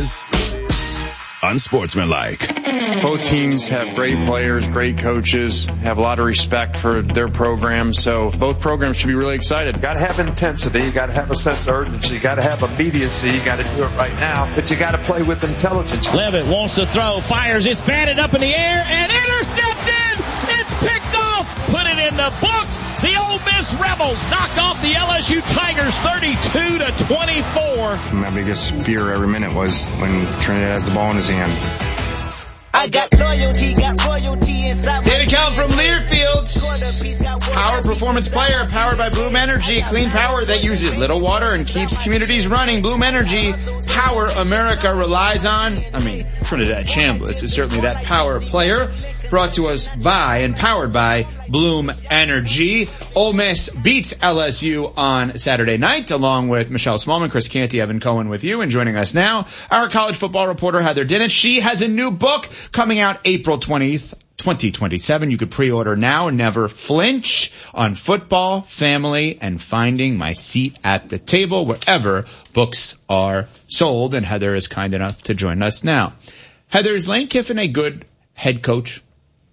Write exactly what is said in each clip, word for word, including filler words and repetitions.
is unsportsmanlike. Both teams have great players, great coaches, have a lot of respect for their programs, so both programs should be really excited. You got to have intensity, you got to have a sense of urgency, you got to have immediacy, you got to do it right now, but you got to play with intelligence. Levitt wants to throw, fires, it's batted up in the air, and intercepted! It's picked off! Put it in the books! The Ole Miss Rebels knock off the L S U Tigers thirty-two to twenty-four. My biggest fear every minute was when Trinidad has the ball in his hand. I got loyalty, got royalty inside. David Kell from Learfield. Power Performance Player, powered by Bloom Energy. Clean power that uses little water and keeps communities running. Bloom Energy, power America relies on. I mean, Trinidad Chambliss is certainly that power player. Brought to us by and powered by Bloom Energy. Ole Miss beats L S U on Saturday night, along with Michelle Smallman, Chris Canty, Evan Cohen with you. And joining us now, our college football reporter, Heather Dinich. She has a new book coming out April twentieth, twenty twenty-seven. You could pre-order now. Never Flinch on football, family, and finding my seat at the table wherever books are sold. And Heather is kind enough to join us now. Heather, is Lane Kiffin a good head coach?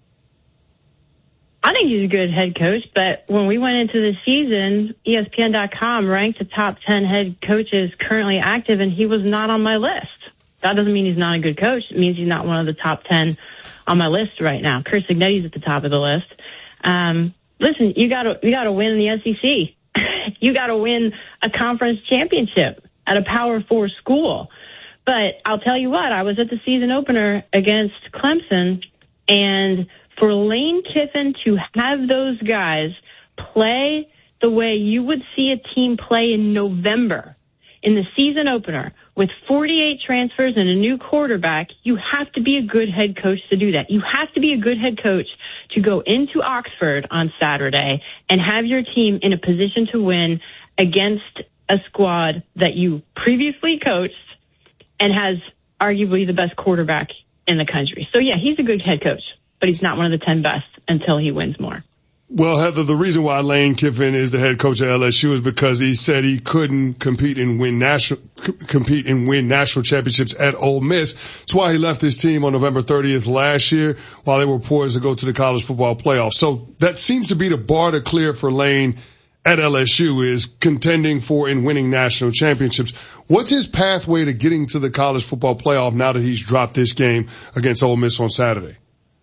I think he's a good head coach, but when we went into the season, E S P N dot com ranked the top ten head coaches currently active, and he was not on my list. That doesn't mean he's not a good coach. It means he's not one of the top ten on my list right now. Curt Cignetti's at the top of the list. Um, listen, you gotta, you gotta win in the S E C. You gotta win a conference championship at a Power Four school. But I'll tell you what, I was at the season opener against Clemson, and for Lane Kiffin to have those guys play the way you would see a team play in November in the season opener with forty-eight transfers and a new quarterback, you have to be a good head coach to do that. You have to be a good head coach to go into Oxford on Saturday and have your team in a position to win against a squad that you previously coached and has arguably the best quarterback in the country. So, yeah, he's a good head coach, but he's not one of the ten best until he wins more. Well, Heather, the reason why Lane Kiffin is the head coach at L S U is because he said he couldn't compete and win national, compete and win national championships at Ole Miss. That's why he left his team on November thirtieth last year while they were poised to go to the college football playoff. So that seems to be the bar to clear for Lane at L S U, is contending for and winning national championships. What's his pathway to getting to the college football playoff now that he's dropped this game against Ole Miss on Saturday?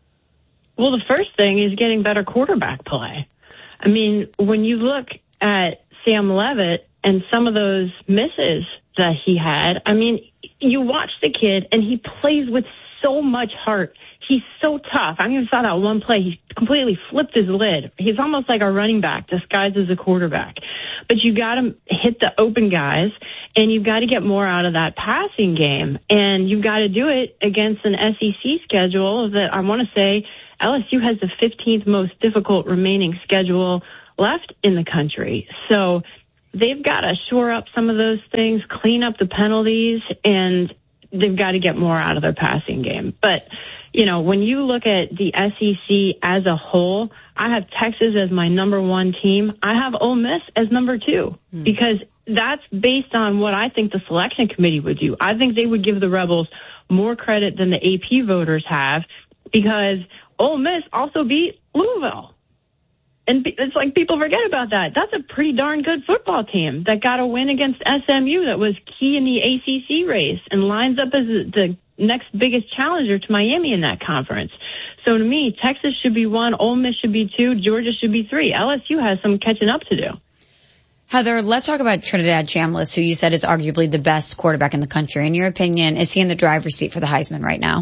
Well, the first thing is getting better quarterback play. I mean, when you look at Sam Levitt and some of those misses that he had, I mean, you watch the kid and he plays with so much heart. He's so tough. I even saw that one play. He completely flipped his lid. He's almost like a running back disguised as a quarterback. But you got to hit the open guys, and you've got to get more out of that passing game. And you've got to do it against an S E C schedule that I want to say L S U has the fifteenth most difficult remaining schedule left in the country. So they've got to shore up some of those things, clean up the penalties, and they've got to get more out of their passing game. But, you know, when you look at the S E C as a whole, I have Texas as my number one team. I have Ole Miss as number two mm. because that's based on what I think the selection committee would do. I think they would give the Rebels more credit than the A P voters have, because Ole Miss also beat Louisville. And it's like people forget about that. That's a pretty darn good football team that got a win against S M U that was key in the A C C race and lines up as the next biggest challenger to Miami in that conference. So to me, Texas should be one, Ole Miss should be two, Georgia should be three. L S U has some catching up to do. Heather, let's talk about Trinidad Chambliss, who you said is arguably the best quarterback in the country. In your opinion, is he in the driver's seat for the Heisman right now?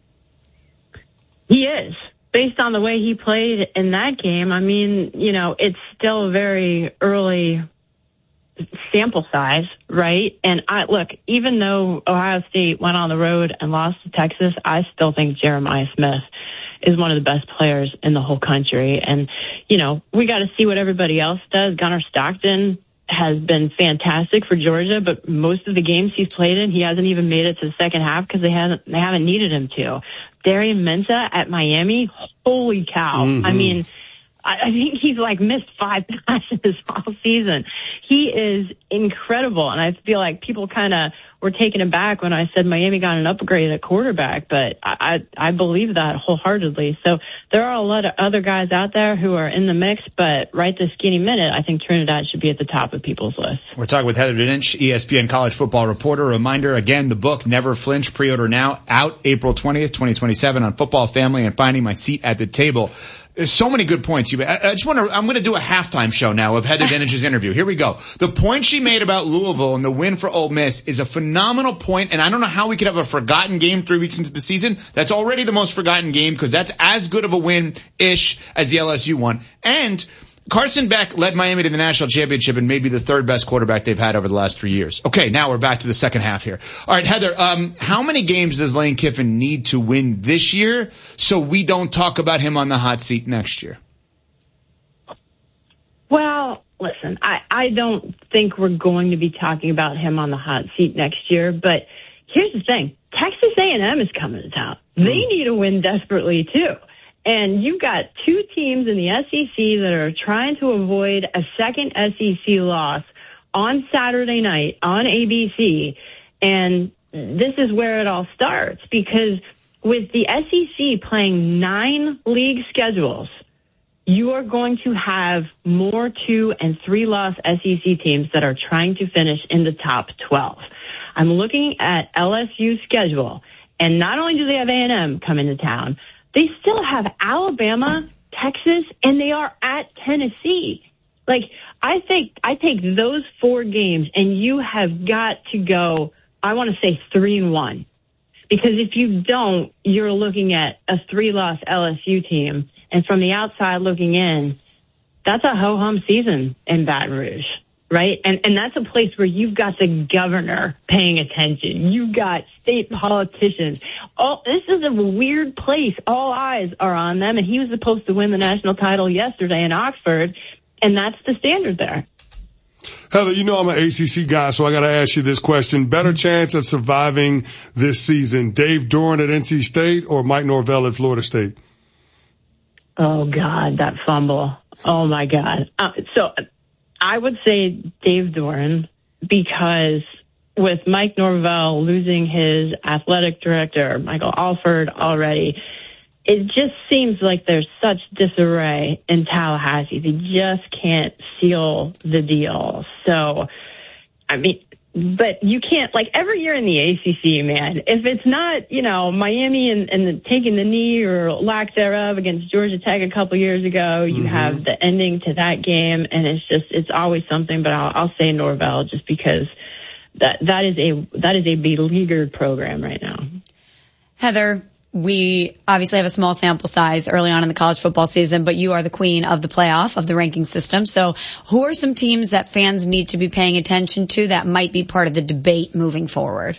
He is. Based on the way he played in that game, I mean, you know, it's still a very early sample size, right? And I look, even though Ohio State went on the road and lost to Texas, I still think Jeremiah Smith is one of the best players in the whole country. And, you know, we got to see what everybody else does. Gunnar Stockton has been fantastic for Georgia, but most of the games he's played in, he hasn't even made it to the second half because they haven't they haven't needed him to. Darian Mensah at Miami, holy cow. Mm-hmm. I mean, I, I think he's like missed five passes all season. He is incredible. And I feel like people kind of were taken aback when I said Miami got an upgrade at quarterback, but I, I, I believe that wholeheartedly. So there are a lot of other guys out there who are in the mix, but right this skinny minute, I think Trinidad should be at the top of people's list. We're talking with Heather Dinich, E S P N college football reporter. Reminder, again, the book, Never Flinch, pre-order now, out April twentieth, twenty twenty-seven on Football Family and Finding My Seat at the Table. There's so many good points. You, I, I just want to, I'm going to do a halftime show now of Heather Dinich's interview. Here we go. The point she made about Louisville and the win for Ole Miss is a phenomenal point, and I don't know how we could have a forgotten game three weeks into the season. That's already the most forgotten game because that's as good of a win-ish as the L S U one. And Carson Beck led Miami to the national championship and maybe the third best quarterback they've had over the last three years. Okay, now we're back to the second half here. All right, Heather, um, how many games does Lane Kiffin need to win this year so we don't talk about him on the hot seat next year? Well, listen, I, I don't think we're going to be talking about him on the hot seat next year, but here's the thing. Texas A and M is coming to town. They need a win desperately, too. And you've got two teams in the S E C that are trying to avoid a second S E C loss on Saturday night on A B C. And this is where it all starts, because with the S E C playing nine league schedules, you are going to have more two and three loss S E C teams that are trying to finish in the top twelve. I'm looking at L S U's schedule, and not only do they have A and M come into town, they still have Alabama, Texas, and they are at Tennessee. Like, I think I take those four games, and you have got to go, I want to say three and one. Because if you don't, you're looking at a three-loss L S U team. And from the outside looking in, that's a ho-hum season in Baton Rouge, right? And and that's a place where you've got the governor paying attention. You've got state politicians. All, this is a weird place. All eyes are on them. And he was supposed to win the national title yesterday in Oxford. And that's the standard there. Heather, you know I'm an A C C guy, so I got to ask you this question. Better chance of surviving this season, Dave Doeren at N C State or Mike Norvell at Florida State? Oh, God, that fumble. Oh, my God. Uh, so I would say Dave Doeren, because with Mike Norvell losing his athletic director, Michael Alford, already, it just seems like there's such disarray in Tallahassee. They just can't seal the deal. So, I mean, but you can't, like, every year in the A C C, man, if it's not, you know, Miami and, and the, taking the knee or lack thereof against Georgia Tech a couple years ago, you mm-hmm. have the ending to that game, and it's just, it's always something. But I'll, I'll say Norvell just because that that is a that is a beleaguered program right now. Heather, we obviously have a small sample size early on in the college football season, but you are the queen of the playoff, of the ranking system. So who are some teams that fans need to be paying attention to that might be part of the debate moving forward?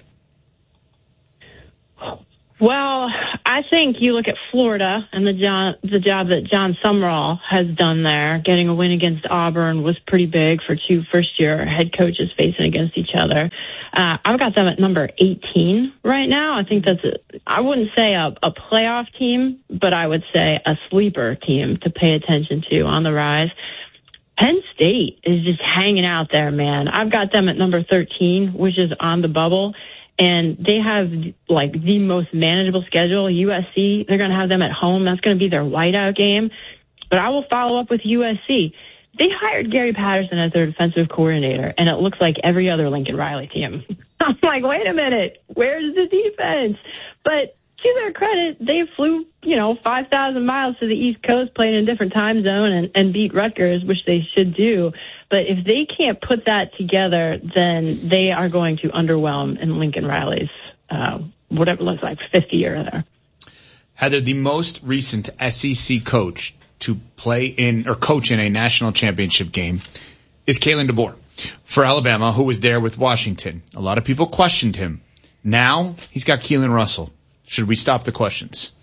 Well, I think you look at Florida and the job, the job that John Sumrall has done there. Getting a win against Auburn was pretty big for two first-year head coaches facing against each other. Uh, I've got them at number eighteen right now. I think that's a, I wouldn't say a, a playoff team, but I would say a sleeper team to pay attention to on the rise. Penn State is just hanging out there, man. I've got them at number thirteen, which is on the bubble. And they have, like, the most manageable schedule. U S C, they're going to have them at home. That's going to be their whiteout game. But I will follow up with U S C. They hired Gary Patterson as their defensive coordinator, and it looks like every other Lincoln Riley team. I'm like, wait a minute, where's the defense? But to their credit, they flew, you know, five thousand miles to the East Coast, played in a different time zone, and, and beat Rutgers, which they should do. But if they can't put that together, then they are going to underwhelm in Lincoln Riley's, uh, whatever it looks like, fifth year there. Heather, the most recent S E C coach to play in or coach in a national championship game is Kalen DeBoer for Alabama, who was there with Washington. A lot of people questioned him. Now he's got Keelan Russell. Should we stop the questions?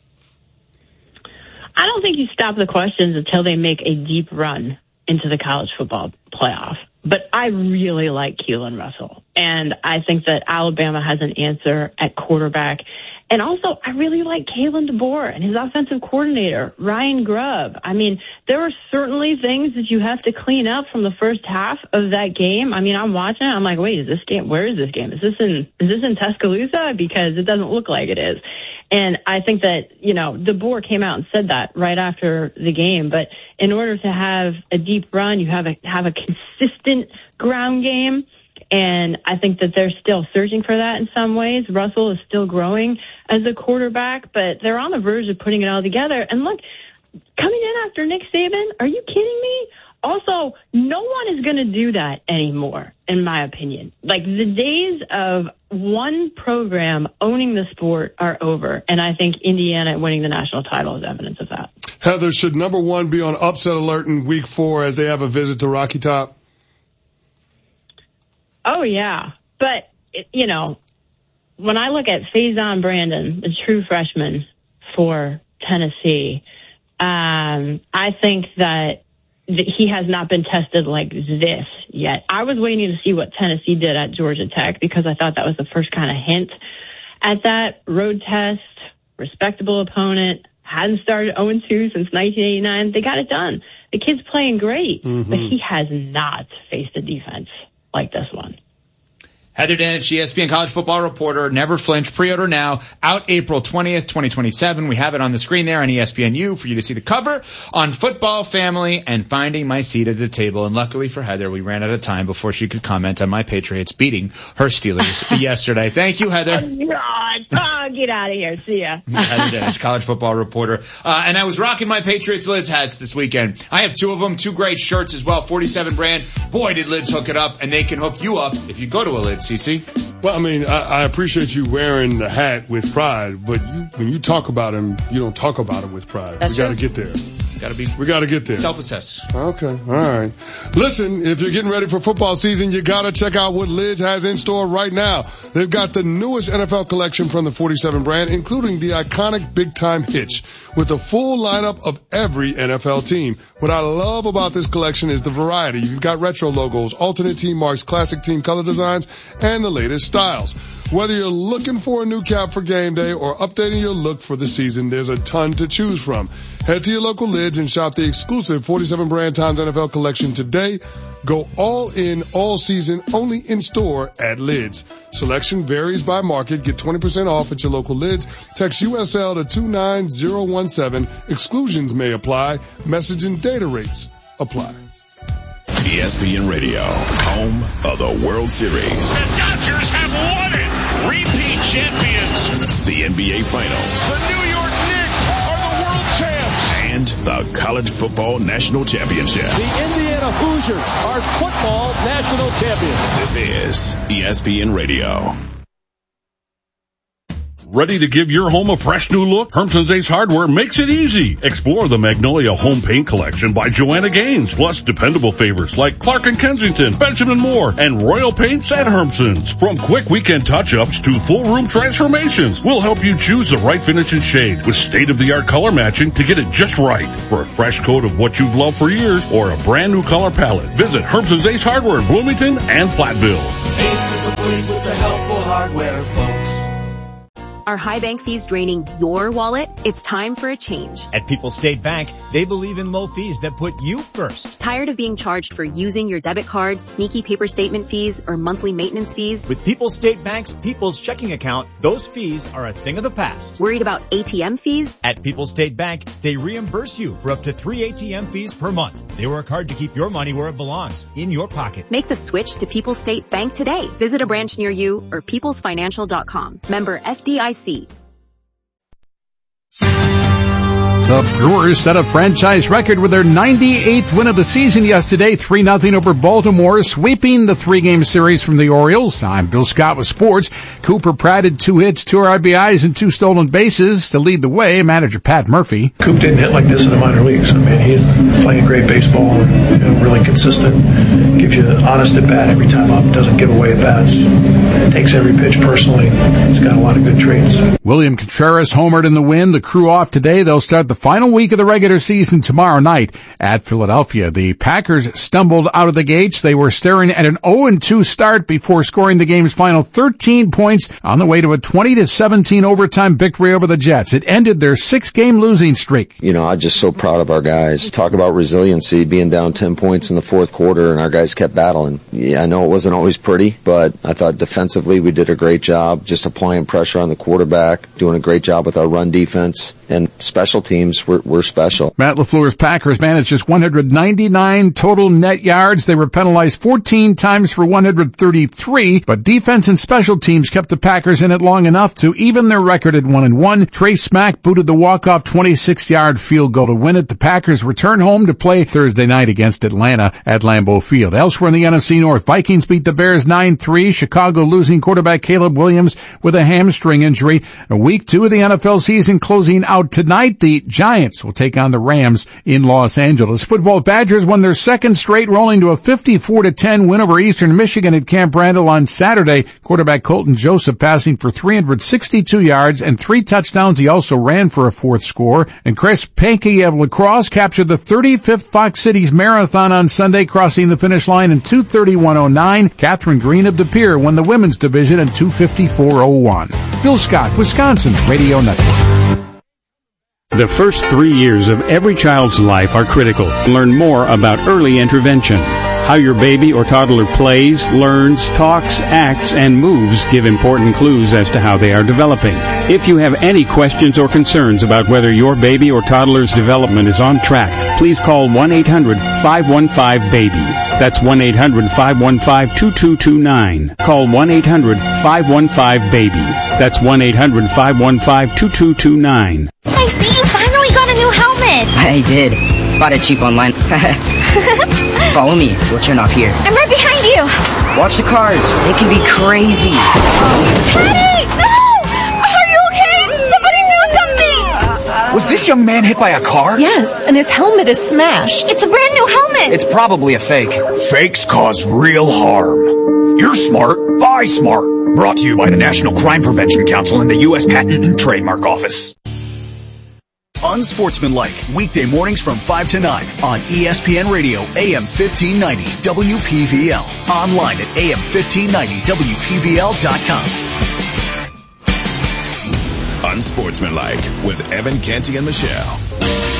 I don't think you stop the questions until they make a deep run into the college football playoff. But I really like Keelan Russell. And I think that Alabama has an answer at quarterback. And also, I really like Kalen DeBoer and his offensive coordinator, Ryan Grubb. I mean, there are certainly things that you have to clean up from the first half of that game. I mean, I'm watching it. I'm like, wait, is this game, where is this game? Is this in, is this in Tuscaloosa? Because it doesn't look like it is. And I think that, you know, DeBoer came out and said that right after the game. But in order to have a deep run, you have a, have a consistent ground game. And I think that they're still searching for that in some ways. Russell is still growing as a quarterback, but they're on the verge of putting it all together. And look, coming in after Nick Saban, are you kidding me? Also, no one is going to do that anymore, in my opinion. Like, the days of one program owning the sport are over, and I think Indiana winning the national title is evidence of that. Heather, should number one be on upset alert in week four as they have a visit to Rocky Top? Oh, yeah. But, you know, when I look at Faison Brandon, the true freshman for Tennessee, um, I think that he has not been tested like this yet. I was waiting to see what Tennessee did at Georgia Tech because I thought that was the first kind of hint at that road test. Respectable opponent, hadn't started oh and two since nineteen eighty-nine. They got it done. The kid's playing great, mm-hmm. but he has not faced a defense like this one. Heather Dinich, E S P N college football reporter, never flinch, pre-order now, out April twentieth, twenty twenty-seven. We have it on the screen there on E S P N U for you to see the cover on Football Family and Finding My Seat at the Table. And luckily for Heather, we ran out of time before she could comment on my Patriots beating her Steelers yesterday. Thank you, Heather. Oh, God. Oh, get out of here. See ya. Heather Dinich, college football reporter. Uh, and I was rocking my Patriots Lids hats this weekend. I have two of them, two great shirts as well, forty-seven brand. Boy, did Lids hook it up, and they can hook you up if you go to a Lids. C C? Well, I mean, I, I appreciate you wearing the hat with pride, but you, when you talk about him, you don't talk about him with pride. That's we got to true. get there. Got to be. We got to get there. Self-assess. Okay. All right. Listen, if you're getting ready for football season, you got to check out what Lids has in store right now. They've got the newest N F L collection from the forty-seven brand, including the iconic Big Time Hitch with a full lineup of every N F L team. What I love about this collection is the variety. You've got retro logos, alternate team marks, classic team color designs, and the latest styles. Whether you're looking for a new cap for game day or updating your look for the season, there's a ton to choose from. Head to your local Lids and shop the exclusive forty-seven brand Times N F L collection today. Go all in all season only in store at Lids. Selection varies by market. Get twenty percent off at your local Lids. Text U S L to two nine zero one seven. Exclusions may apply. Message and data rates apply. E S P N Radio, home of the World Series. The Dodgers have won it. Repeat champions. The N B A Finals. The New York Knicks are the world champs. And the College Football National Championship. The Indiana Hoosiers are football national champions. This is E S P N Radio. Ready to give your home a fresh new look? Hermson's Ace Hardware makes it easy. Explore the Magnolia Home Paint Collection by Joanna Gaines, plus dependable favorites like Clark and Kensington, Benjamin Moore, and Royal Paints at Hermson's. From quick weekend touch-ups to full room transformations, we'll help you choose the right finish and shade with state-of-the-art color matching to get it just right. For a fresh coat of what you've loved for years or a brand new color palette, visit Hermson's Ace Hardware in Bloomington and Platteville. Ace is the place with the helpful hardware, folks. Are high bank fees draining your wallet? It's time for a change. At People's State Bank, they believe in low fees that put you first. Tired of being charged for using your debit card, sneaky paper statement fees, or monthly maintenance fees? With People's State Bank's People's Checking Account, those fees are a thing of the past. Worried about A T M fees? At People's State Bank, they reimburse you for up to three A T M fees per month. They work hard to keep your money where it belongs, in your pocket. Make the switch to People's State Bank today. Visit a branch near you or peoples financial dot com. Member F D I C. The Brewers set a franchise record with their ninety-eighth win of the season yesterday, three nothing over Baltimore, sweeping the three-game series from the Orioles. I'm Bill Scott with sports. Cooper Pratt had two hits, two R B Is, and two stolen bases to lead the way. Manager Pat Murphy. Coop didn't hit like this in the minor leagues. I mean, he's playing great baseball and, you know, really consistent, getting gives you honest at bat every time up, doesn't give away at bats. It takes every pitch personally. It's got a lot of good traits. William Contreras homered in the win. The Crew off today. They'll start the final week of the regular season tomorrow night at Philadelphia. The Packers stumbled out of the gates. They were staring at an oh and two start before scoring the game's final thirteen points on the way to a twenty to seventeen overtime victory over the Jets. It ended their six-game losing streak. You know, I'm just so proud of our guys. Talk about resiliency, being down ten points in the fourth quarter, and our guys kept battling. Yeah, I know it wasn't always pretty, but I thought defensively we did a great job just applying pressure on the quarterback, doing a great job with our run defense, and special teams were, were special. Matt LaFleur's Packers managed just one hundred ninety-nine total net yards. They were penalized fourteen times for one hundred thirty-three, but defense and special teams kept the Packers in it long enough to even their record at one and one. Trey Smack booted the walk-off twenty-six yard field goal to win it. The Packers return home to play Thursday night against Atlanta at Lambeau Field. Elsewhere in the N F C North, Vikings beat the Bears nine three. Chicago losing quarterback Caleb Williams with a hamstring injury. A week two of the N F L season closing out tonight. The Giants will take on the Rams in Los Angeles. Football Badgers won their second straight, rolling to a fifty-four to ten win over Eastern Michigan at Camp Randall on Saturday. Quarterback Colton Joseph passing for three hundred sixty-two yards and three touchdowns. He also ran for a fourth score. And Chris Pankey of La Crosse captured the thirty-fifth Fox Cities Marathon on Sunday, crossing the finish line in two thirty-one oh nine. Catherine Green of De Pere won the women's division in two fifty-four oh one. Phil Scott, Wisconsin Radio Network. The first three years of every child's life are critical. Learn more about early intervention. How your baby or toddler plays, learns, talks, acts, and moves give important clues as to how they are developing. If you have any questions or concerns about whether your baby or toddler's development is on track, please call one eight hundred five one five baby. That's one eight hundred five one five two two two nine. Call one eight hundred five one five baby. That's one eight hundred five one five two two two nine. I see you finally got a new helmet. I did. Bought it cheap online. Follow me. We'll turn off here. I'm right behind you. Watch the cars. They can be crazy. Daddy! No! Are you okay? Somebody do something! Was this young man hit by a car? Yes, and his helmet is smashed. It's a brand new helmet. It's probably a fake. Fakes cause real harm. You're smart. Buy smart. Brought to you by the National Crime Prevention Council and the U S Patent and Trademark Office. Unsportsmanlike, weekday mornings from five to nine on E S P N Radio, A M fifteen ninety, W P V L. Online at A M fifteen ninety W P V L dot com. Unsportsmanlike with Evan Canty and Michelle.